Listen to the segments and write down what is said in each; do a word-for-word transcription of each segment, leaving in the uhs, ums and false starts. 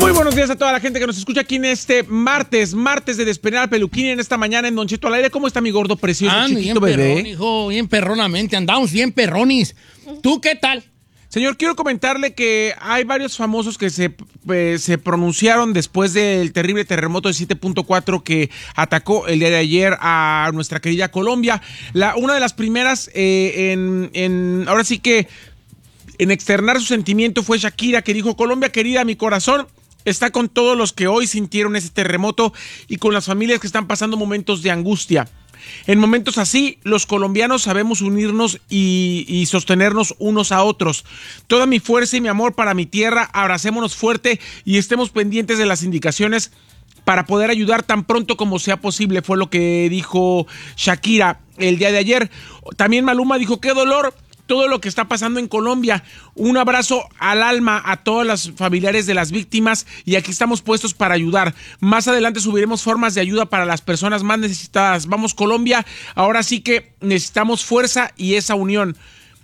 Muy buenos días a toda la gente que nos escucha aquí en este martes, martes de Despeinar al Peluquín, en esta mañana en Don Cheto al aire. ¿Cómo está mi gordo precioso, Ah, chiquito bien bebé? Perrón, hijo, bien perronamente, andamos bien perronis. ¿Tú qué tal? Señor, quiero comentarle que hay varios famosos que se, eh, se pronunciaron después del terrible terremoto de siete punto cuatro que atacó el día de ayer a nuestra querida Colombia. La, una de las primeras eh, en, en, ahora sí que en externar su sentimiento fue Shakira, que dijo: Colombia querida, mi corazón está con todos los que hoy sintieron ese terremoto y con las familias que están pasando momentos de angustia. En momentos así, los colombianos sabemos unirnos y, y sostenernos unos a otros. Toda mi fuerza y mi amor para mi tierra, abracémonos fuerte y estemos pendientes de las indicaciones para poder ayudar tan pronto como sea posible, fue lo que dijo Shakira el día de ayer. También Maluma dijo: qué dolor todo lo que está pasando en Colombia. Un abrazo al alma a todos los familiares de las víctimas y aquí estamos puestos para ayudar. Más adelante subiremos formas de ayuda para las personas más necesitadas. Vamos, Colombia, ahora sí que necesitamos fuerza y esa unión.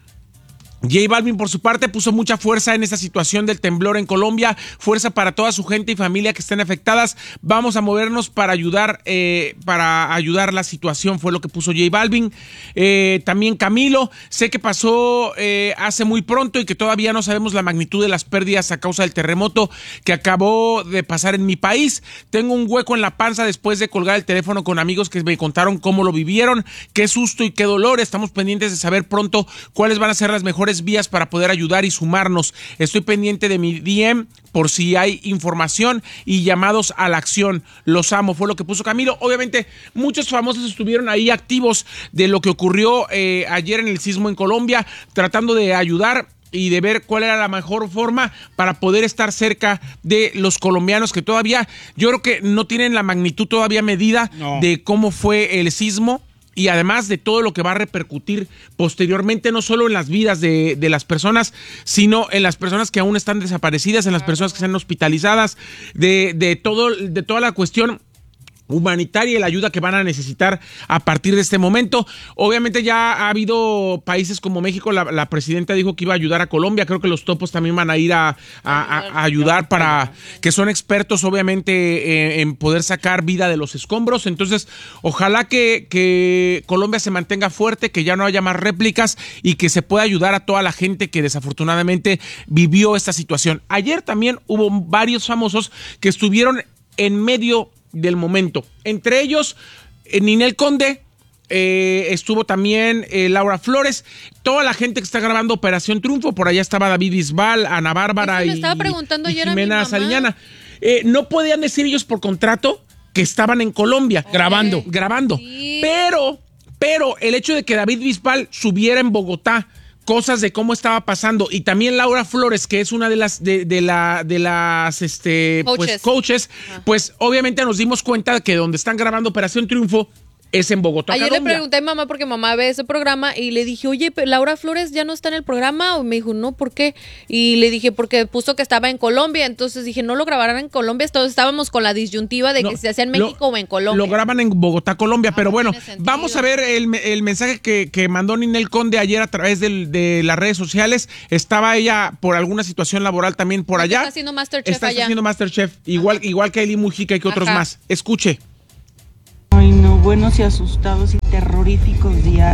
J Balvin, por su parte, puso mucha fuerza en esta situación del temblor en Colombia, fuerza para toda su gente y familia que estén afectadas. Vamos a movernos para ayudar, eh, para ayudar la situación, fue lo que puso J Balvin. Eh, también Camilo, sé que pasó eh, hace muy pronto y que todavía no sabemos la magnitud de las pérdidas a causa del terremoto que acabó de pasar en mi país. Tengo un hueco en la panza después de colgar el teléfono con amigos que me contaron cómo lo vivieron. Qué susto y qué dolor. Estamos pendientes de saber pronto cuáles van a ser las mejores vías para poder ayudar y sumarnos. Estoy pendiente de mi D M por si hay información y llamados a la acción. Los amo, fue lo que puso Camilo. Obviamente muchos famosos estuvieron ahí activos de lo que ocurrió eh, ayer en el sismo en Colombia, tratando de ayudar y de ver cuál era la mejor forma para poder estar cerca de los colombianos que todavía, yo creo que no tienen la magnitud todavía medida no. de cómo fue el sismo. Y además de todo lo que va a repercutir posteriormente, no solo en las vidas de, de las personas, sino en las personas que aún están desaparecidas, en las personas que están hospitalizadas, de, de, todo, de toda la cuestión humanitaria y la ayuda que van a necesitar a partir de este momento. Obviamente ya ha habido países como México, la, la presidenta dijo que iba a ayudar a Colombia, creo que los topos también van a ir a, a, a, a ayudar para, que son expertos obviamente en, en poder sacar vida de los escombros. Entonces ojalá que, que Colombia se mantenga fuerte, que ya no haya más réplicas y que se pueda ayudar a toda la gente que desafortunadamente vivió esta situación. Ayer también hubo varios famosos que estuvieron en medio del momento, entre ellos eh, Ninel Conde, eh, estuvo también eh, Laura Flores, toda la gente que está grabando Operación Triunfo, por allá estaba David Bisbal, Ana Bárbara y, y Jimena Sariñana. Eh, no podían decir ellos por contrato que estaban en Colombia okay. grabando, grabando, sí. pero, pero el hecho de que David Bisbal subiera en Bogotá cosas de cómo estaba pasando y también Laura Flores, que es una de las de, de la de las este coaches. pues coaches, uh-huh. pues obviamente nos dimos cuenta de que donde están grabando Operación Triunfo es en Bogotá, Ayer Colombia. Le pregunté a mi mamá porque mamá ve ese programa y le dije, oye, Laura Flores ya no está en el programa. Y me dijo, no, ¿por qué? Y le dije, porque puso que estaba en Colombia. Entonces dije, no lo grabarán en Colombia. Entonces estábamos con la disyuntiva de no, que se hacía en México lo, o en Colombia. Lo graban en Bogotá, Colombia. Ah, pero bueno, vamos a ver el, el mensaje que, que mandó Ninel Conde ayer a través del, de las redes sociales. Estaba ella por alguna situación laboral también por allá. Está haciendo Masterchef está allá. haciendo Masterchef, igual, igual que Eli Mujica y que otros Ajá. más. Escuche. Ay no, buenos y asustados y terroríficos días.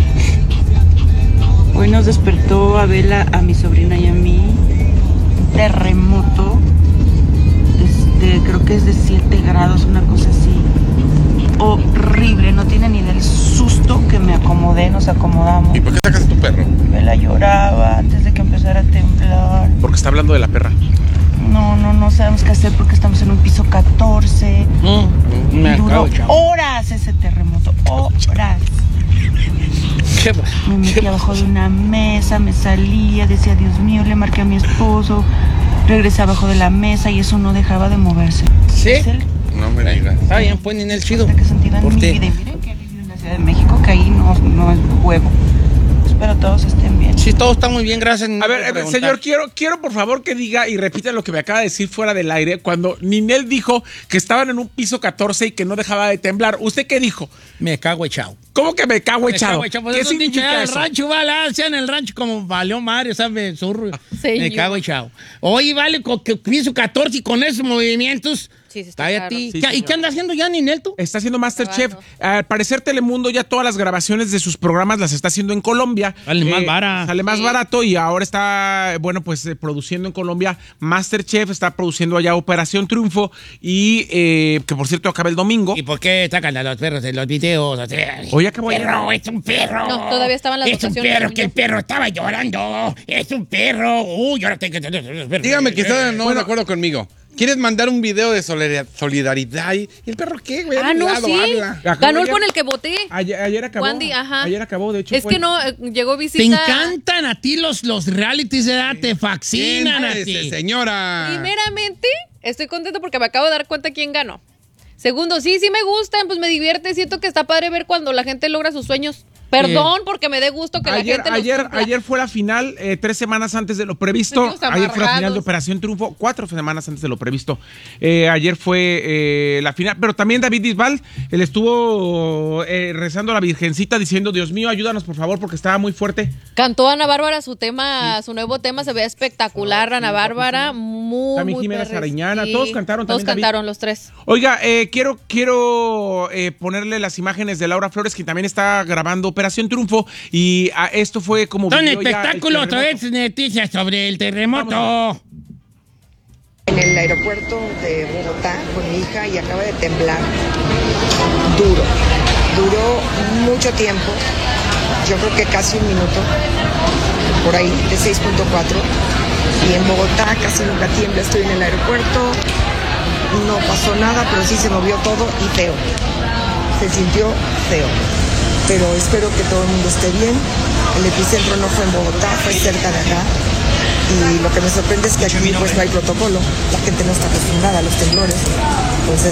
Hoy nos despertó a Bela, a mi sobrina y a mí, un terremoto, este, creo que es de siete grados, una cosa así, horrible, no tiene ni del susto que me acomodé, nos acomodamos. ¿Y por qué sacas a tu perro? Bela lloraba antes de que empezara a temblar. Porque está hablando de la perra. No, no, no sabemos qué hacer porque estamos en un piso catorce. Mm, me y duró acabo, horas ese terremoto, horas. ¿Qué? Me metí ¿Qué? abajo de una mesa, me salía, decía Dios mío, le marqué a mi esposo, regresé abajo de la mesa y eso no dejaba de moverse. ¿Sí? ¿Es él? No me digas. Está bien, pues en el chido. Que sentido en mi vida. Y miren que he vivido en la Ciudad de México, que ahí no, no es huevo. Es espero todos estén bien. Sí, todo está muy bien, gracias. A ver, eh, señor, quiero, quiero por favor que diga y repita lo que me acaba de decir fuera del aire. Cuando Ninel dijo que estaban en un piso catorce y que no dejaba de temblar, ¿usted qué dijo? Me cago echado. ¿Cómo que me cago Me echado? cago echado. Pues ¿Qué eso dicho significa allá en eso? el rancho, vale, ah, sea en el rancho como valió Mario, ¿sabes? Zurro. Señor. Me cago echado. Oye, vale, con que piso catorce y con esos movimientos. Sí, sí está Cállate. caro. Sí, ¿Qué- ¿Y señor. qué anda haciendo ya, Ninel, tú? Está haciendo Masterchef. Grabando. Al parecer Telemundo ya todas las grabaciones de sus programas las está haciendo en Colombia. Sale más vara. Sale más Sí. barato y ahora está, bueno, pues eh, produciendo en Colombia Masterchef, está produciendo allá Operación Triunfo y eh, que por cierto acaba el domingo. ¿Y por qué sacan a los perros en los videos? O sea, Hoy acabó ayer. perro, es un perro. No, todavía estaban las Es un votaciones, perro, según que el yo. perro estaba llorando. Es un perro. Uy, ahora tengo que... Dígame que está no de acuerdo conmigo. ¿Quieres mandar un video de solidar- solidaridad? ¿Y el perro qué, güey? Ah, no, Lado, sí. habla. Acabó Ganó el ayer. con el que voté. Ayer, ayer acabó. Wandy, ajá. Ayer acabó, de hecho. Es fue- que no, eh, llegó visita. Te encantan a ti los, los realities, ¿verdad? Te fascinan a Siéntese, ti. señora. Primeramente, estoy contento porque me acabo de dar cuenta quién ganó. Segundo, sí, sí me gustan, pues me divierte. Siento que está padre ver cuando la gente logra sus sueños. Perdón, porque me dé gusto que la Ayer, gente los ayer, cumpla. ayer fue la final, eh, tres semanas antes de lo previsto. Estuvimos Ayer fue la final de amargados. Operación Triunfo, cuatro semanas antes de lo previsto. Eh, ayer fue eh, la final, pero también David Bisbal, él estuvo eh, rezando a la Virgencita diciendo, Dios mío, ayúdanos por favor, porque estaba muy fuerte. Cantó Ana Bárbara su tema, su nuevo tema, se ve espectacular, Ana Bárbara, muy, También muy Jimena perres. Sariñana, todos cantaron Todos también, David. cantaron, los tres. Oiga, eh, quiero, quiero eh, ponerle las imágenes de Laura Flores, que también está grabando Operación Triunfo, y ah, esto fue como... Son vivió ya el espectáculo, otra terremoto. vez noticias sobre el terremoto. En el aeropuerto de Bogotá con mi hija y acaba de temblar duro. Duró mucho tiempo, yo creo que casi un minuto, por ahí, de seis punto cuatro. Y en Bogotá casi nunca tiembla, estoy en el aeropuerto, no pasó nada, pero sí se movió todo y feo. Se sintió feo. Pero espero que todo el mundo esté bien. El epicentro no fue en Bogotá, fue cerca de acá. Y lo que me sorprende es que aquí pues no hay protocolo. La gente no está acostumbrada a los temblores. Entonces...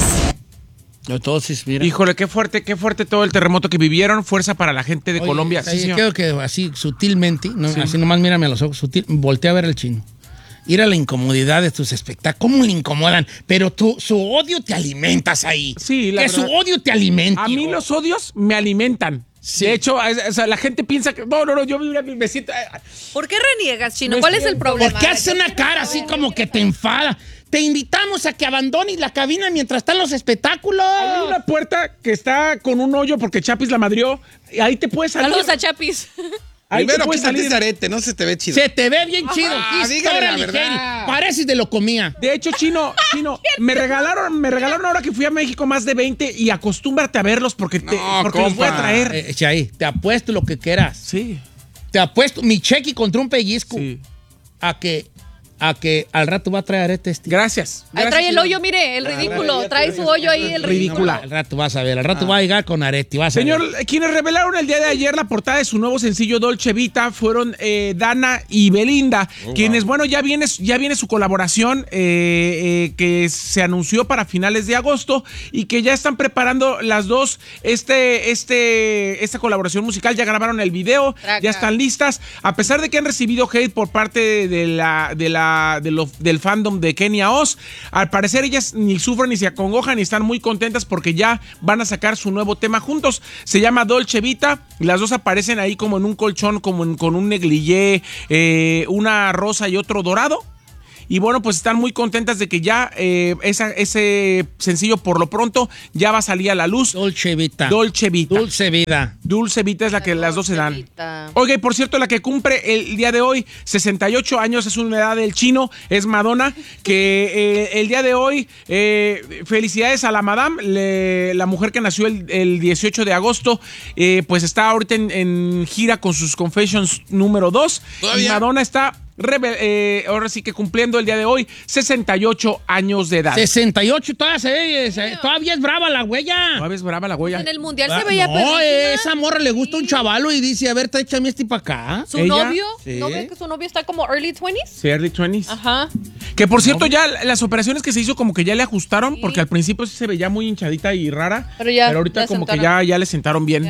Entonces, mira. Híjole, qué fuerte, qué fuerte todo el terremoto que vivieron. Fuerza para la gente de Oye, Colombia. ahí Sí, señor. creo que así sutilmente, ¿no? Así nomás mírame a los ojos, sutil, voltea a ver al chino. Ir a la incomodidad de tus espectáculos. ¿Cómo le incomodan? Pero tú, su odio te alimentas ahí. Sí, la Que su verdad. odio te alimenta. A mí hijo. los odios me alimentan. De hecho, a- o sea, la gente piensa que no, no, no, yo me, me siento. eh, ¿Por qué reniegas, Chino? No ¿Cuál es es el cierto. problema? ¿Por qué haces una cara así como que te enfada? Te invitamos a que abandones la cabina mientras están los espectáculos. Hay una puerta que está con un hoyo porque Chapis la madrió. Y ahí te puedes salir. Saludos a Chapis. Ahí te Primero puedes quítate salir. ese arete, no se te ve chido. Se te ve bien chido. Ah, Qué dígale la historia, verdad. Ligeri. Pareces de lo comía. De hecho, Chino, Chino, me regalaron, me regalaron ahora que fui a México más de veinte y acostúmbrate a verlos porque, te, No, porque los voy a compa. traer. Eh, Chay, te apuesto lo que quieras. Sí, Te apuesto mi cheque contra un pellizco sí. a que a que al rato va a traer arete este. Gracias. Ahí Gracias, trae el Chino. hoyo, mire, el ridículo. Trae su hoyo ahí, el ridículo. Ridícula. Al rato vas a ver, al rato va a llegar con arete. Vas a Señor, ver. quienes revelaron el día de ayer la portada de su nuevo sencillo Dolce Vita fueron eh, Dana y Belinda, quienes, bueno, ya viene, ya viene su colaboración eh, eh, que se anunció para finales de agosto y que ya están preparando las dos este, este, esta colaboración musical, ya grabaron el video, Traca. ya están listas, a pesar de que han recibido hate por parte de la, de la, de lo- del fandom de Kenia Oz, al parecer ellas ni sufren ni se acongojan y están muy contentas porque ya van a sacar su nuevo tema juntos. Se llama Dolce Vita y las dos aparecen ahí como en un colchón, como en- con un negligé, eh, una rosa y otro dorado. Y bueno, pues están muy contentas de que ya eh, esa, ese sencillo por lo pronto ya va a salir a la luz. Dolce Vita. Dolce Vita. Dulce vida. Dulce Vita es la que las dos se dan. Vita. Oiga, y por cierto, la que cumple el día de hoy, sesenta y ocho años, es una edad del chino, es Madonna, que eh, el día de hoy, eh, felicidades a la Madame, le- la mujer que nació el, el dieciocho de agosto, eh, pues está ahorita en, en gira con sus Confessions número dos. ¿Todavía? Y Madonna está, reve- eh, ahora sí que cumpliendo el día de hoy, sesenta y ocho años de edad. sesenta y ocho, todavía, se ve, se- todavía es brava la huella. ¿No ves brava la huella? En el mundial Ah, se veía no, perrísima. eh, esa morra le gusta un chavalo y dice, a ver, échame este para acá. Su ¿Ella? novio, Sí. ¿no ves que su novio está como early twenties? Sí, early twenties. Ajá. Que por cierto, ya las operaciones que se hizo como que ya le ajustaron, Sí. porque al principio sí se veía muy hinchadita y rara. Pero ya ahorita le como que sentaron. ya, ya le sentaron bien. Ya.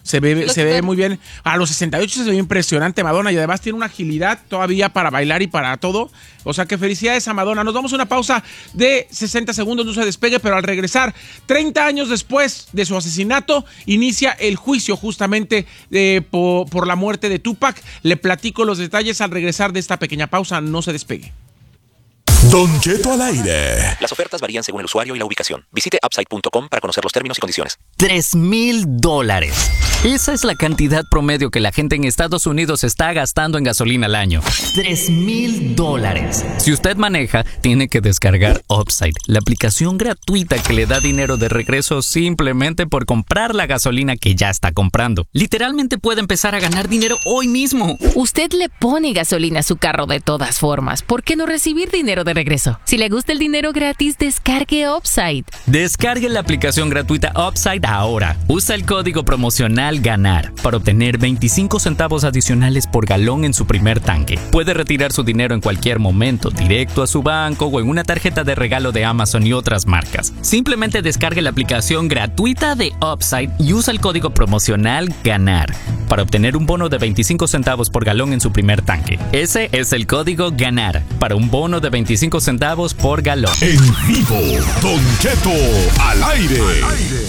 Se ve, Lo se que ve tal. muy bien. A los sesenta y ocho se ve impresionante Madonna y además tiene una agilidad todavía para bailar y para todo. O sea que felicidades a Madonna. Nos vamos a una pausa de sesenta segundos, no se despegue, pero al regresar, treinta años después de su asesinato, inicia el juicio justamente eh, por, por la muerte de Tupac. Le platico los detalles al regresar de esta pequeña pausa. No se despegue. Don Cheto al aire. Las ofertas varían según el usuario y la ubicación. Visite upside punto com para conocer los términos y condiciones. Tres mil dólares. Esa es la cantidad promedio que la gente en Estados Unidos está gastando en gasolina al año. Tres mil dólares. Si usted maneja, tiene que descargar Upside, la aplicación gratuita que le da dinero de regreso simplemente por comprar la gasolina que ya está comprando. Literalmente puede empezar a ganar dinero hoy mismo. Usted le pone gasolina a su carro de todas formas. ¿Por qué no recibir dinero de regreso? Si le gusta el dinero gratis, descargue Upside. Descargue la aplicación gratuita Upside ahora. Usa el código promocional GANAR para obtener veinticinco centavos adicionales por galón en su primer tanque. Puede retirar su dinero en cualquier momento, directo a su banco o en una tarjeta de regalo de Amazon y otras marcas. Simplemente descargue la aplicación gratuita de Upside y usa el código promocional GANAR para obtener un bono de veinticinco centavos por galón en su primer tanque. Ese es el código GANAR para un bono de veinticinco centavos por galón. En vivo, Don Cheto al aire. Al aire.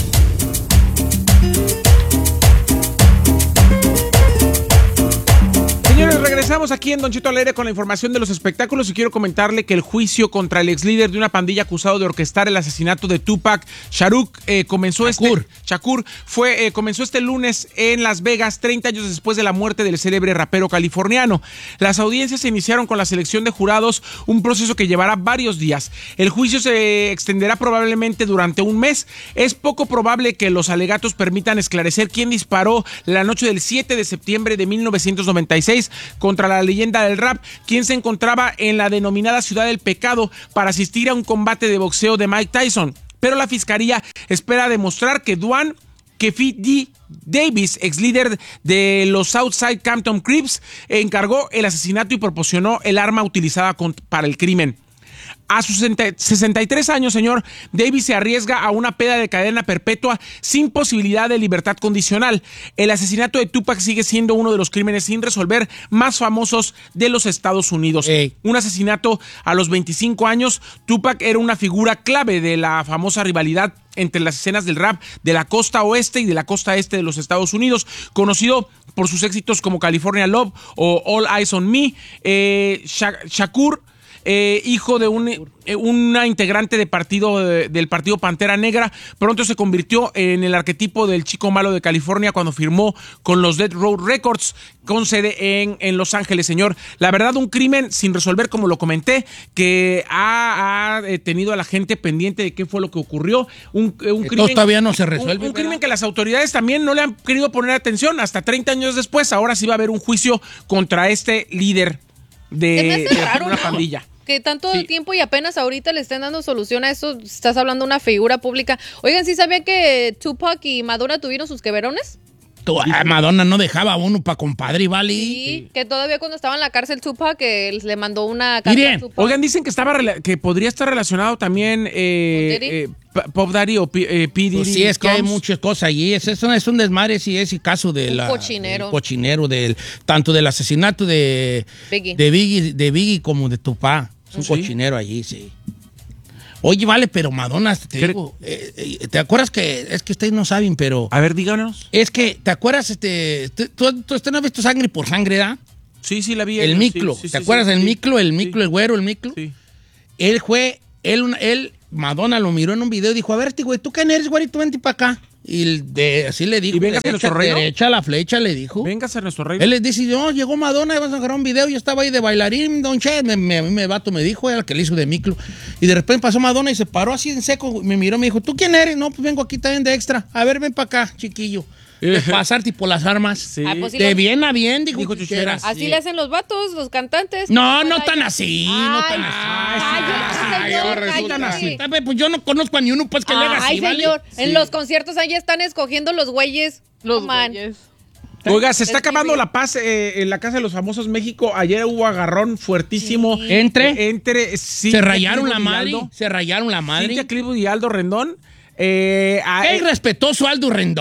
Señores, regresamos aquí en Don Cheto al aire con la información de los espectáculos y quiero comentarle que el juicio contra el ex líder de una pandilla acusado de orquestar el asesinato de Tupac Shakur eh, comenzó Shakur. este Shakur fue eh, comenzó este lunes en Las Vegas, treinta años después de la muerte del célebre rapero californiano. Las audiencias se iniciaron con la selección de jurados, un proceso que llevará varios días. El juicio se extenderá probablemente durante un mes. Es poco probable que los alegatos permitan esclarecer quién disparó la noche del siete de septiembre de mil novecientos noventa y seis contra la leyenda del rap, quien se encontraba en la denominada Ciudad del Pecado para asistir a un combate de boxeo de Mike Tyson. Pero la fiscalía espera demostrar que Duane Keffi D. Davis, ex líder de los Southside Compton Crips, encargó el asesinato y proporcionó el arma utilizada con, para el crimen. A sus sesenta y tres años, señor, Davis se arriesga a una pena de cadena perpetua sin posibilidad de libertad condicional. El asesinato de Tupac sigue siendo uno de los crímenes sin resolver más famosos de los Estados Unidos. Ey. Un asesinato a los veinticinco años. Tupac era una figura clave de la famosa rivalidad entre las escenas del rap de la costa oeste y de la costa este de los Estados Unidos, conocido por sus éxitos como California Love o All Eyes on Me. Eh, Shakur, Eh, hijo de un, eh, una integrante de partido, eh, del partido Pantera Negra, pronto se convirtió en el arquetipo del chico malo de California cuando firmó con los Death Row Records, con sede en, en Los Ángeles, señor. La verdad, un crimen sin resolver, como lo comenté, que ha, ha tenido a la gente pendiente de qué fue lo que ocurrió. Un, un crimen todavía no se resuelve. Un, un crimen que las autoridades también no le han querido poner atención. Hasta treinta años después, ahora sí va a haber un juicio contra este líder de, Se me hace de raro, una ¿no? pandilla. Que tanto Sí. tiempo y apenas ahorita le estén dando solución a eso. Estás hablando de una figura pública. Oigan, ¿sí sabían que Tupac y Madonna tuvieron sus queverones? Tú, ah, Madonna no dejaba a uno para compadre, ¿vale? Sí, que todavía cuando estaba en la cárcel Tupac, que le mandó una carta Miren, a Tupac. Oigan, dicen que estaba rela- que podría estar relacionado también eh, ¿Con Diddy? eh, P- Pop Daddy o P, eh, P. Diddy. Pues sí, es que hay Combs. muchas cosas allí. Es, es, un, es un desmadre, sí, es el caso de Un la, cochinero. del cochinero, del, tanto del asesinato de Biggie. de Biggie, de Biggie como de Tupac. Es un Sí. cochinero allí, sí. Oye, vale, pero Madonna, te ¿Qué? digo, eh, eh, ¿te acuerdas que, es que ustedes no saben, pero A ver, díganos. es que, ¿te acuerdas, este, tú, tú, tú- usted no has visto Sangre por Sangre, ¿da? Sí, sí, la vi. El sí, miclo, sí, sí, ¿te sí, acuerdas sí, del sí. miclo, el Sí. miclo, el güero, el miclo? Sí. Él fue, él, una- él, Madonna lo miró en un video y dijo, a ver, este güey, ¿tú quién eres, güerito? Vente para acá. Y el de, así le dijo, ¿Y vengas a derecha, nuestro reino? derecha la flecha, le dijo. Véngase a nuestro reino. Él les dice, no, llegó Madonna, vamos a agarrar un video, yo estaba ahí de bailarín, don Che, me, me, me vato me dijo, era el que le hizo de miclo. Y de repente pasó Madonna y se paró así en seco, me miró, me dijo, ¿tú quién eres? No, pues vengo aquí también de extra. A ver, ven para acá, chiquillo. De pasar tipo las armas. Sí. Ah, pues sí De los- bien a bien, dijo, Dijo Chuchera. Chuchera. Así le hacen los vatos, los cantantes. No, no Ay, tan así, no tan así. Ay, Ay, señor, ahora resulta cállate. así. Tabe, Pues yo no conozco a ni uno pues que le haga así, Ay, ¿vale? señor, Sí. en los conciertos ahí están escogiendo los güeyes. Los Man. güeyes. Oiga, se está Es que acabando vi- la paz eh, en la Casa de los Famosos México. Ayer hubo agarrón fuertísimo. Sí. ¿Entre? Eh, entre Se Cintia rayaron la Clitbo y madre, Aldo. se rayaron la madre. Cintia Clitbo y Aldo Rendón. Eh, a- Qué eh, irrespetuoso Aldo Rendón.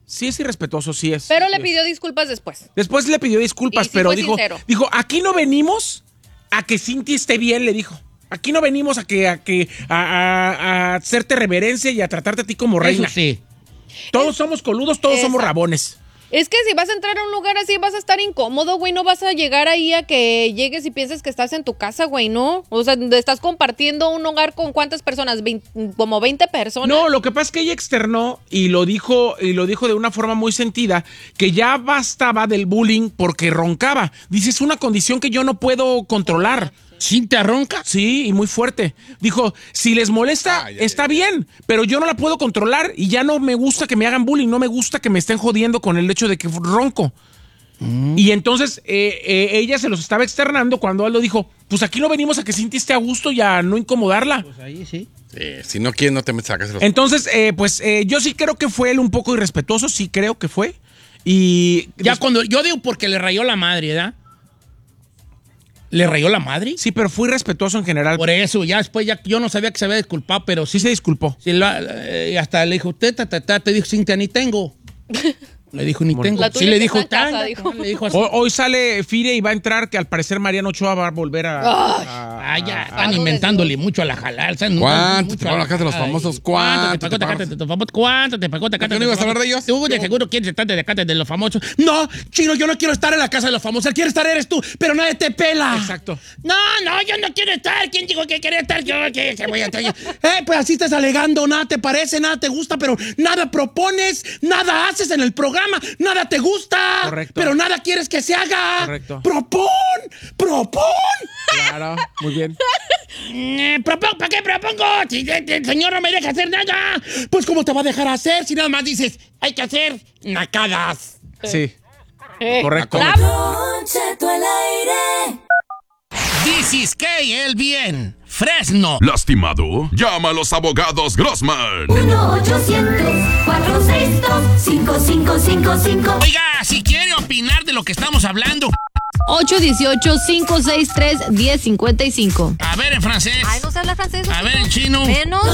Sí es irrespetuoso, sí es. Pero sí le es. pidió disculpas después. Después le pidió disculpas, Y sí pero fue dijo, sincero. dijo, aquí no venimos a que Cintia esté bien, le dijo. Aquí no venimos a que a que a, a- a hacerte reverencia y a tratarte a ti como reina. Eso sí. Todos somos coludos, todos somos Exacto. rabones. Es que si vas a entrar a un lugar así vas a estar incómodo, güey. No vas a llegar ahí a que llegues y pienses que estás en tu casa, güey, ¿no? O sea, estás compartiendo un hogar con ¿cuántas personas? Vein- como veinte personas. No, lo que pasa es que ella externó y lo dijo y lo dijo de una forma muy sentida que ya bastaba del bullying porque roncaba. Dice, es una condición que yo no puedo controlar. ¿Cintia ronca? Sí, y muy fuerte. Dijo, si les molesta, Ay, ay, está ay. bien, pero yo no la puedo controlar y ya no me gusta que me hagan bullying, no me gusta que me estén jodiendo con el hecho de que ronco. Mm. Y entonces eh, eh, ella se los estaba externando cuando él lo dijo, pues aquí no venimos a que Cintia esté a gusto y a no incomodarla. Pues ahí sí. Sí, si no quieres, no te sacas los... Entonces, eh, pues eh, yo sí creo que fue él un poco irrespetuoso, sí creo que fue. Y Ya des- cuando, yo digo porque le rayó la madre, ¿verdad? ¿Le rayó la madre? Sí, pero fue irrespetuoso en general. Por eso, ya después, ya, yo no sabía que se había disculpado, pero sí, Sí se disculpó. sí la- eh, hasta le dijo, usted, ta, ta, ta, te dijo, Cintia, ni tengo. Le dijo, ni tengo. La Sí tuya le que dijo, está en casa, "Tanga", dijo. le dijo así. Hoy, hoy sale Fire y va a entrar que al parecer Mariano Ochoa va a volver a... a- Ah, ya, están algo de inventándole Dios. mucho a la jalal. ¿Saben? ¿Cuánto Mucho te pagó la casa de los Ay, famosos? ¿Cuánto te ¿Cuánto pagó te Tecate de los famosos? ¿Cuánto te pagó Tecate ¿Por qué no ibas a hablar de ellos? Tú de seguro quieres estar de Tecate de los famosos. No, Chino, yo no quiero estar en la casa de los famosos. El que quiere estar eres tú, pero nadie te pela. Exacto. No, no, yo no quiero estar. ¿Quién dijo que quería estar? Yo que, que voy a estar. Eh, pues así estás alegando. Nada te parece, nada te gusta, pero nada propones, nada haces en el programa, nada te gusta. Correcto. Pero nada quieres que se haga. Correcto. Propón, propón. Claro, muy bien. Eh, propongo, ¿para qué propongo? Si el, el señor no me deja hacer nada. Pues ¿cómo te va a dejar hacer si nada más dices, hay que hacer nacadas? Sí, Eh, correcto. bravo. This is K, el bien. Fresno. ¿Lastimado? Llama a los abogados Grossman. uno ochocientos cuatrocientos sesenta y dos cinco cinco cinco cinco. Oiga, si quiere opinar de lo que estamos hablando, ocho uno ocho, cinco seis tres, uno cero cinco cinco. a ver en francés, Ay, no se habla francés. a ver en chino, Menos.